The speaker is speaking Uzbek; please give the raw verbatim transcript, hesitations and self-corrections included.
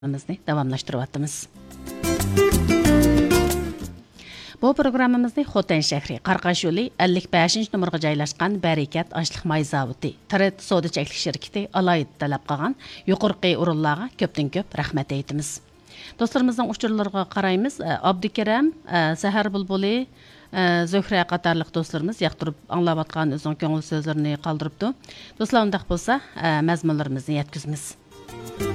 Programımızı davamlaştırıvatımız. Bu programımızı Xotan şəhri Qarqaş yolu ellik beshinchi numaraga joylashgan Barakat Ashliq may zavodi Tiret soda cheklik şirketi alayid talab qilgan yuqorqi o'rinlarga ko'pdan ko'p rahmat aytamiz. Do'stlarimizning uchurlariga qaraymiz. Abdukaram, Sahar bulbuli, Zöhra qatarlıq dostlarımız yaqtırıb anglavatqan o'zining ko'ngil so'zlarini qoldiribdi. Do'stlar, undaq bo'lsa, mazmunlarimizni yetkazamiz.